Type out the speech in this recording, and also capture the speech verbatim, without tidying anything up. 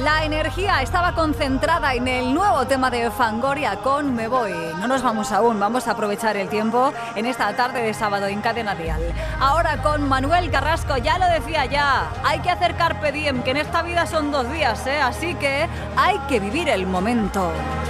La energía estaba concentrada en el nuevo tema de Fangoria con Me Voy. No nos vamos aún, vamos a aprovechar el tiempo en esta tarde de sábado en Cadena Dial. Ahora con Manuel Carrasco, ya lo decía ya, hay que hacer carpe diem, que en esta vida son dos días, ¿eh? Así que hay que vivir el momento.